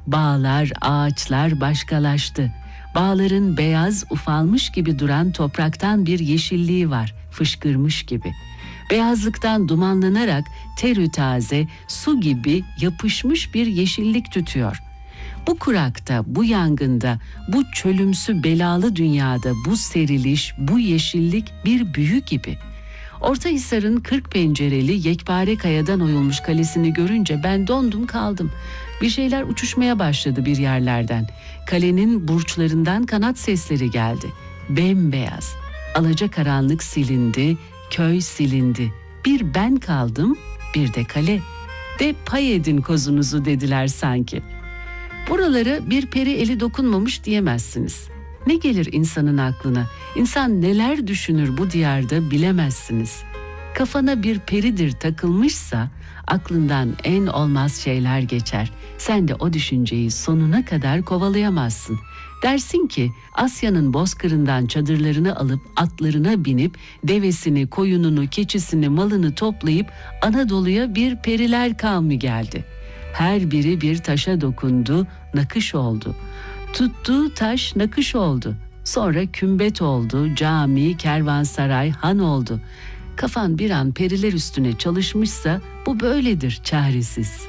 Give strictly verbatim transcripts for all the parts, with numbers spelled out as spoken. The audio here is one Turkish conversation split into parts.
Bağlar, ağaçlar başkalaştı. Bağların beyaz, ufalmış gibi duran topraktan bir yeşilliği var, fışkırmış gibi. Beyazlıktan dumanlanarak terü taze, su gibi yapışmış bir yeşillik tütüyor. Bu kurakta, bu yangında, bu çölümsü belalı dünyada bu seriliş, bu yeşillik bir büyü gibi. Ortahisar'ın kırk pencereli yekpare kayadan oyulmuş kalesini görünce ben dondum kaldım. Bir şeyler uçuşmaya başladı bir yerlerden. Kalenin burçlarından kanat sesleri geldi. Bembeyaz. Alacakaranlık silindi, köy silindi. Bir ben kaldım, bir de kale. De pay edin kozunuzu dediler sanki. Buralara bir peri eli dokunmamış diyemezsiniz. Ne gelir insanın aklına? İnsan neler düşünür bu diyarda bilemezsiniz. Kafana bir peridir takılmışsa aklından en olmaz şeyler geçer. Sen de o düşünceyi sonuna kadar kovalayamazsın. Dersin ki Asya'nın bozkırından çadırlarını alıp atlarına binip devesini, koyununu, keçisini, malını toplayıp Anadolu'ya bir periler kavmi geldi. Her biri bir taşa dokundu, nakış oldu. Tuttuğu taş nakış oldu. Sonra kümbet oldu, cami, kervansaray, han oldu. Kafan bir an periler üstüne çalışmışsa bu böyledir, çaresiz.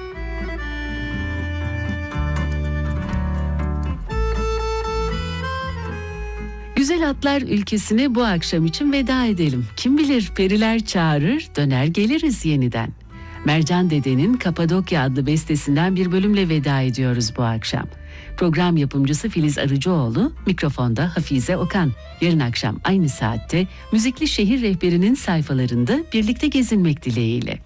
Güzel Atlar ülkesine bu akşam için veda edelim. Kim bilir periler çağırır, döner geliriz yeniden. Mercan Dede'nin Kapadokya adlı bestesinden bir bölümle veda ediyoruz bu akşam. Program yapımcısı Filiz Arıcıoğlu, mikrofonda Hafize Okan. Yarın akşam aynı saatte Müzikli Şehir Rehberi'nin sayfalarında birlikte gezinmek dileğiyle.